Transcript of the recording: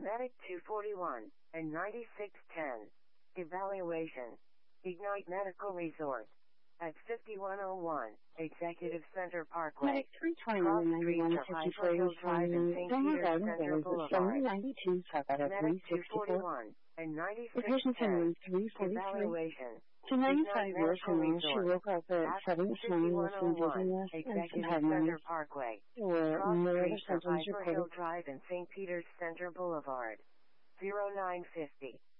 Medic 241 and 9610. Evaluation. Ignite Medical Resort. At 5101 Executive Center Parkway. Medic 321 and 91 54 Drive and St. Peter's Center Boulevard. 92 check out at Medic 364. 241 and The patient in 9610. room 343. Evaluation. To 95 years Medical old, she Resort. woke up at At 7 this morning with some 5101 dizziness and some Executive headaches. Center Parkway. There were Cross no other Street to symptoms Piper Hill reported. Drive and St. Peter's Center Boulevard. 0950.